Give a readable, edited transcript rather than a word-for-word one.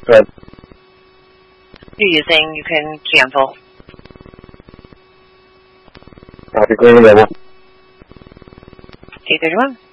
Good. You're saying you can cancel. Copy, green available. 831.